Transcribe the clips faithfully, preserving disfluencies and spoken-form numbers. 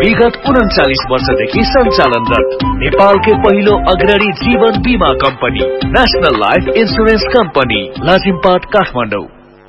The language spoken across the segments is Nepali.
विगत उन्चालीस वर्षदेखि सञ्चालनरत नेपालकै पहिलो अग्रणी जीवन बीमा company national life insurance company Lazimpat Kathmandu.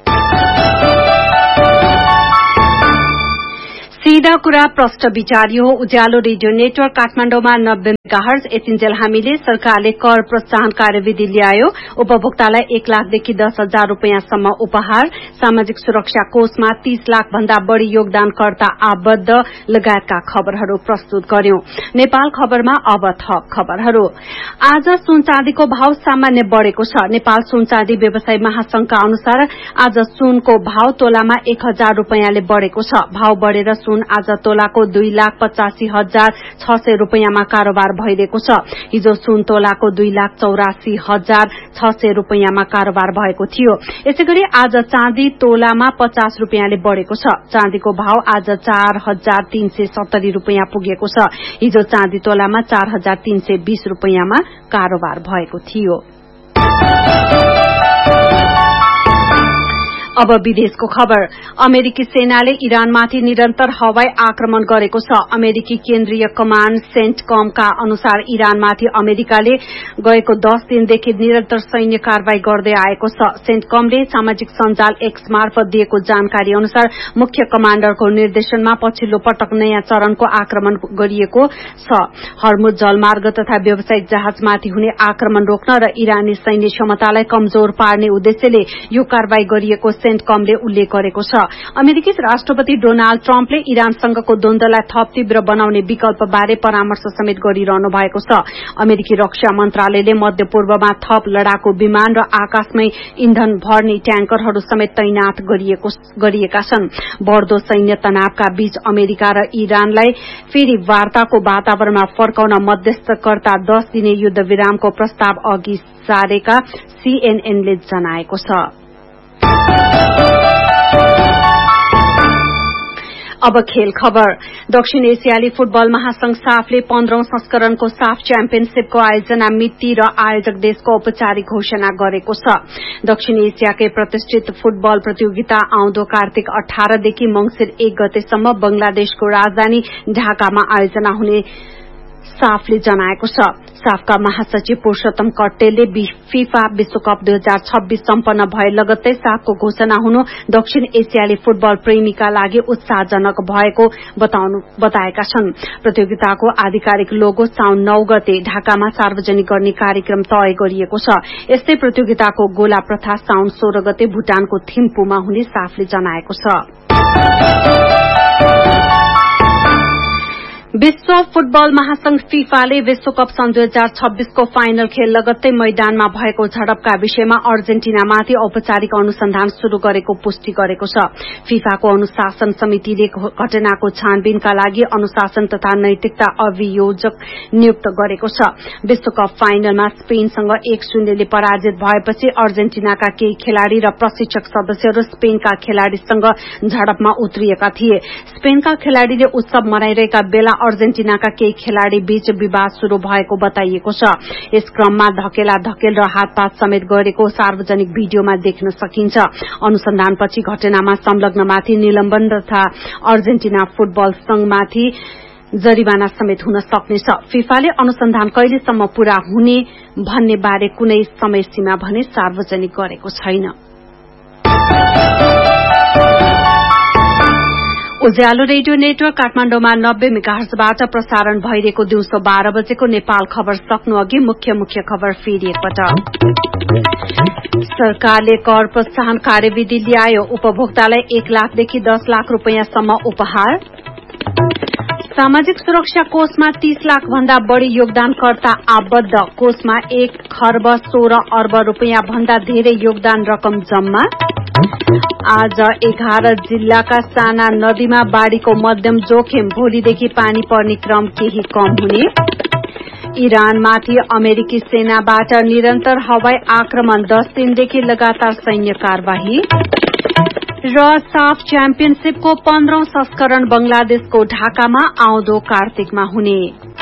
सीधा कुरा प्रष्ट विचार हो। उज्यालो रेडियो नेटवर्क काठमाडौँमा नब्बे मेगाहर्ज यतिन्जेल हामीले सरकारले कर प्रोत्साहन कार्यविधि ल्यायो। उपभोक्तालाई एक लाखदेखि दस हजार रूपियाँसम्म उपहार, सामाजिक सुरक्षा कोषमा तीस लाख भन्दा बढ़ी योगदानकर्ता आबद्ध लगायतका खबरहरू प्रस्तुत गर्यौं। नेपाल खबरमा अब थप खबरहरू। आज सुन चाँदीको भाव सामान्य बढ़ेको छ। नेपाल सुन चाँदी व्यवसायी महासंघका अनुसार आज सुनको भाव तोलामा एक हजार रूपियाँले बढ़ेको छ। भाव बढ़ेर सुन आज तोलाको दुई लाख पचासी हजार छ सय रूपियाँमा कारोबार भइरहेको छ। हिजो सुन तोलाको दुई लाख चौरासी हजार छ सय रूपियाँमा कारोबार भएको थियो। यसैगरी आज चाँदी तोलामा पचास रूपियाँले बढ़ेको छ। चाँदीको भाव आज चार हजार तीन सय सत्तरी रूपियाँ पुगेको छ। हिजो चाँदी तोलामा चार हजार तीन सय बीस रूपियाँमा कारोबार भएको थियो। अब विदेशको खबर। अमेरिकी सेनाले इरानमाथि निरन्तर हवाई आक्रमण गरेको छ। अमेरिकी केन्द्रीय कमाण्ड सेन्टकमका अनुसार इरानमाथि अमेरिकाले गएको दस दिनदेखि निरन्तर सैन्य कारवाही गर्दै आएको छ। सेन्टकमले सामाजिक सञ्जाल एक्स मार्फत दिएको जानकारी अनुसार मुख्य कमाण्डरको निर्देशनमा पछिल्लो पटक नयाँ चरणको आक्रमण गरिएको छ। हर्मुज जलमार्ग तथा व्यावसायिक जहाजमाथि हुने आक्रमण रोक्न र इरानी सैन्य क्षमतालाई कमजोर पार्ने उद्देश्यले यो कारवाही गरिएको सेन्टकमले उल्लेख गरेको छ। अमेरिकी राष्ट्रपति डोनाल्ड ट्रम्पले इरानसँगको द्वन्द्वलाई थप तीव्र बनाउने विकल्पबारे परामर्श समेत गरिरहनु भएको छ। अमेरिकी रक्षा मन्त्रालयले मध्यपूर्वमा थप लडाकू विमान र आकाशमै इन्धन भर्ने ट्याङ्करहरू समेत तैनात गरिएका छन्। बढ़दो सैन्य तनावका बीच अमेरिका र इरानलाई फेरि वार्ताको वातावरणमा फर्काउन मध्यस्थकर्ता दस दिने युद्ध विरामको प्रस्ताव अघि सारेका सीएनएनले जनाएको छ। अब खेल खबर। दक्षिण एसियाली फुटबल महासंघ साफले पन्ध्रौं संस्करणको साफ च्याम्पियनशीपको आयोजना मिति र आयोजक देशको औपचारिक घोषणा गरेको छ। दक्षिण एसियाकै प्रतिष्ठित फुटबल प्रतियोगिता आउँदो कार्तिक अठारदेखि मंसिर एक गतेसम्म बंगलादेशको राजधानी ढाकामा आयोजना हुने साफले जनाएको छ। साफका महासचिव पुरूषोत्तम कट्टेलले फिफा विश्वकप दुई हजार छब्बीस सम्पन्न भए लगत्तै साफको घोषणा हुनु दक्षिण एसियाली फुटबल प्रेमीका लागि उत्साहजनक भएको बताएका छन्। प्रतियोगिताको आधिकारिक लोगो साउन नौ गते ढाकामा सार्वजनिक गर्ने कार्यक्रम तय गरिएको छ। यस्तै प्रतियोगिताको गोला प्रथा साउन सोह्र गते भूटानको थिम्पूमा हुने साफले जनाएको छ। विश्व फुटबल महासंघ फिफाले विश्वकप सन् दुई हजार छब्बीसको फाइनल खेल लगत्तै मैदानमा भएको झडपका विषयमा अर्जेन्टिनामाथि औपचारिक अनुसन्धान शुरू गरेको पुष्टि गरेको छ। फिफाको अनुशासन समितिले घटनाको छानबिनका लागि अनुशासन तथा नैतिकता अभियोजक नियुक्त गरेको छ। विश्वकप फाइनलमा स्पेनसँग एक शून्यले पराजित भएपछि अर्जेन्टिनाका केही खेलाड़ी र प्रशिक्षक सदस्यहरू स्पेनका खेलाड़ीसँग झडपमा उत्रिएका थिए। स्पेनका खेलाड़ीले उत्सव मनाइरहेका बेला अर्जेन्टिनाका केही खेलाड़ी बीच विवाद शुरू भएको बताइएको छ। यस क्रममा धकेला धकेल र हातपात समेत गरेको सार्वजनिक भिडियोमा देख्न सकिन्छ। अनुसन्धानपछि घटनामा संलग्नमाथि निलम्बन तथा अर्जेन्टिना फुटबल संघमाथि जरिवाना समेत हुन सक्नेछ। फिफाले अनुसन्धान कहिलेसम्म पूरा हुने भन्ने बारे कुनै समय सीमा भने सार्वजनिक गरेको छैन। उज्यालो रेडियो नेटवर्क काठमाडौँमा नब्बे मेगाहर्जबाट प्रसारण भइरहेको दिउँसो बाह्र बजेको नेपाल खबर सक्नु अघि मुख्य मुख्य खबर फेरि एकपटक। सरकारले कर प्रोत्साहन कार्यविधि ल्यायो। उपभोक्तालाई एक लाखदेखि दस लाख रूपियाँसम्म उपहार। सामाजिक सुरक्षा कोषमा तीस लाख भन्दा बढ़ी योगदानकर्ता आबद्ध। कोषमा एक खर्ब सोह्र अर्ब रूपियाँ भन्दा धेरै योगदान रकम जम्मा। आज एघार जिल्लाका साना नदीमा बाढ़ीको मध्यम जोखिम। भोलिदेखि पानी पर्ने क्रम केही कम हुने। इरानमाथि अमेरिकी सेनाबाट निरन्तर हवाई आक्रमण। दस दिनदेखि लगातार सैन्य कार्यवाही। र साफ च्याम्पियनशीपको पन्ध्रौं संस्करण बंगलादेशको ढाकामा आउँदो कार्तिकमा हुने।